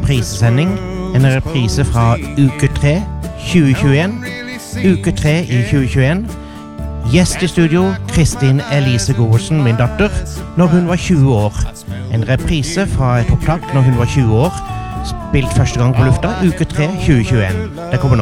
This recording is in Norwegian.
reprisesending, en reprise fra uke 3 2021, uke 3 i 2021. Gjest i studio, Kristin Elise Goversen, min datter, når hun var 20 år. En reprise fra et opptak når hun var 20 år, spilt første gang på lufta, uke 3 2021. Det kommer nå.